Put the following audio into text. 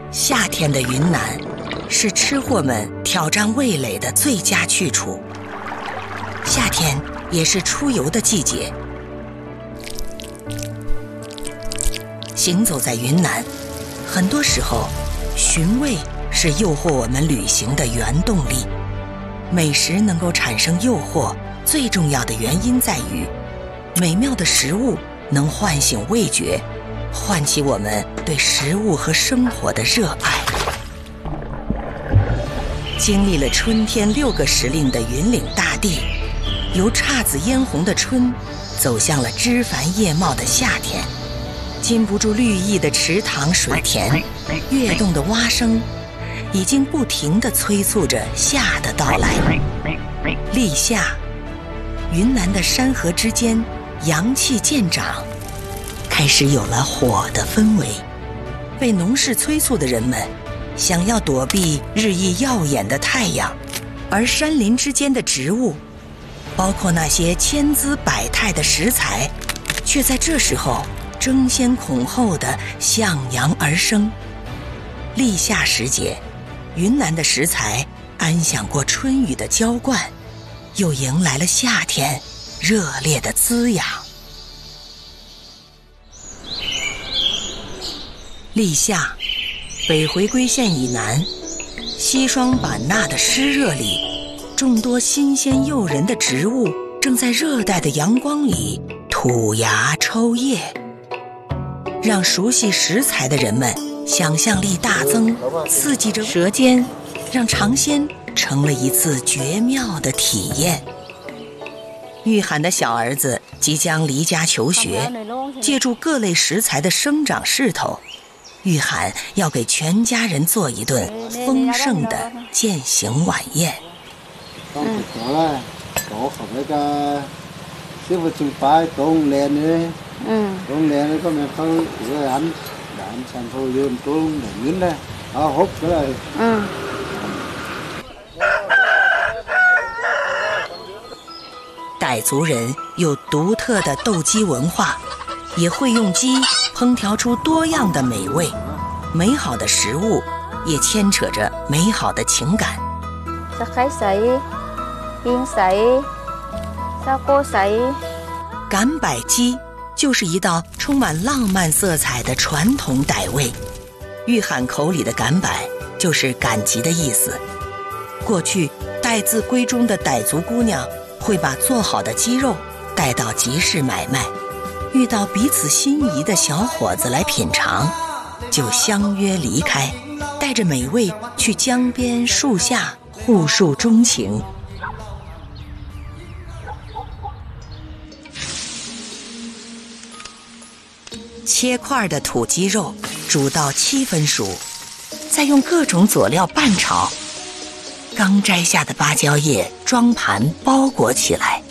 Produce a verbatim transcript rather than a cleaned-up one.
夏天的云南是吃货们挑战味蕾的最佳去处。夏天也是出游的季节。行走在云南，很多时候寻味是诱惑我们旅行的原动力。美食能够产生诱惑，最重要的原因在于美妙的食物能唤醒味觉，唤起我们对食物和生活的热爱。经历了春天六个时令的云岭大地，由姹紫嫣红的春走向了枝繁叶茂的夏天。禁不住绿意的池塘水田，跃动的蛙声已经不停地催促着夏的到来。立夏，云南的山河之间阳气渐长，开始有了火的氛围。被农事催促的人们想要躲避日益耀眼的太阳，而山林之间的植物，包括那些千姿百态的食材，却在这时候争先恐后地向阳而生。立夏时节，云南的食材安享过春雨的浇灌，又迎来了夏天热烈的滋养。立夏，北回归线以南，西双版纳的湿热里，众多新鲜诱人的植物正在热带的阳光里吐芽抽叶，让熟悉食材的人们想象力大增，刺激着舌尖，让尝鲜成了一次绝妙的体验。玉涵的小儿子即将离家求学，借助各类食材的生长势头，玉涵要给全家人做一顿丰盛的践行晚宴。 當食咗啦，我同呢個師傅仲擺當靚嘅，當靚嘅今日佢如果飲飲餐後要當明年咧，啊好咗啦。嗯。 傣族人有独特的斗鸡文化，也会用鸡烹调出多样的美味。美好的食物也牵扯着美好的情感。赶百鸡就是一道充满浪漫色彩的传统傣味。玉涵口里的赶百就是赶集的意思。过去待字闺中的傣族姑娘会把做好的鸡肉带到集市买卖，遇到彼此心仪的小伙子来品尝，就相约离开，带着美味去江边树下互诉衷情。切块的土鸡肉煮到七分熟，再用各种佐料拌炒，刚摘下的芭蕉叶装盘包裹起来，